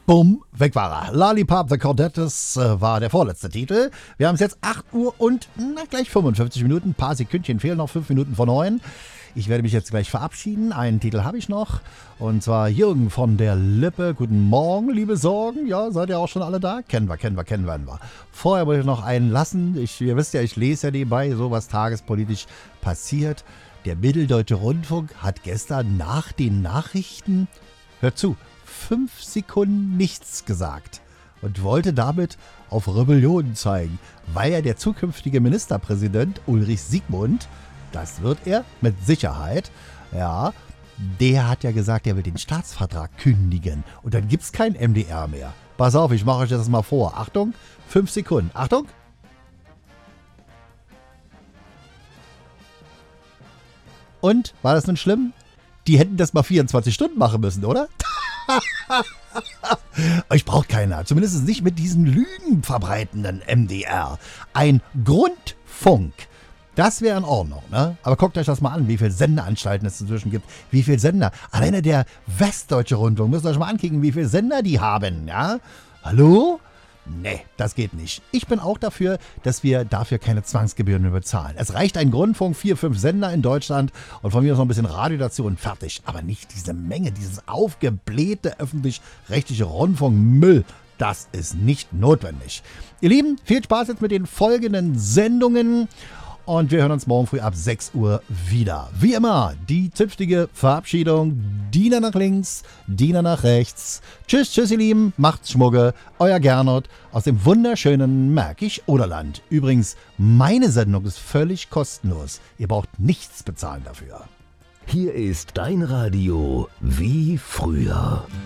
Bumm, weg war er. Lollipop the Cordettes war der vorletzte Titel. Wir haben es jetzt 8 Uhr und gleich 55 Minuten. Ein paar Sekündchen fehlen noch, 5 Minuten vor 9. Ich werde mich jetzt gleich verabschieden. Einen Titel habe ich noch. Und zwar Jürgen von der Lippe. Guten Morgen, liebe Sorgen. Ja, seid ihr auch schon alle da? Kennen wir. Vorher wollte ich noch einen lassen. Ihr wisst ja, ich lese ja nebenbei, so was tagespolitisch passiert. Der Mitteldeutsche Rundfunk hat gestern nach den Nachrichten, hört zu, 5 Sekunden nichts gesagt und wollte damit auf Rebellion zeigen, weil ja der zukünftige Ministerpräsident Ulrich Siegmund, das wird er mit Sicherheit, ja, der hat ja gesagt, er will den Staatsvertrag kündigen und dann gibt es kein MDR mehr. Pass auf, ich mache euch das mal vor. Achtung, 5 Sekunden. Achtung. Und, war das nun schlimm? Die hätten das mal 24 Stunden machen müssen, oder? Euch braucht keiner, zumindest nicht mit diesen Lügen verbreitenden MDR. Ein Grundfunk, das wäre in Ordnung, ne? Aber guckt euch das mal an, wie viele Sendeanstalten es inzwischen gibt, wie viele Sender. Alleine der Westdeutsche Rundfunk, müsst ihr euch mal ankicken, wie viele Sender die haben, ja? Hallo? Nee, das geht nicht. Ich bin auch dafür, dass wir dafür keine Zwangsgebühren mehr bezahlen. Es reicht ein Grundfunk, 4, 5 Sender in Deutschland und von mir aus noch ein bisschen Radio dazu und fertig. Aber nicht diese Menge, dieses aufgeblähte öffentlich-rechtliche Rundfunkmüll. Das ist nicht notwendig. Ihr Lieben, viel Spaß jetzt mit den folgenden Sendungen. Und wir hören uns morgen früh ab 6 Uhr wieder. Wie immer, die zünftige Verabschiedung. Diener nach links, Diener nach rechts. Tschüss, ihr Lieben. Macht's Schmugge. Euer Gernot aus dem wunderschönen Märkisch-Oderland. Übrigens, meine Sendung ist völlig kostenlos. Ihr braucht nichts bezahlen dafür. Hier ist dein Radio wie früher.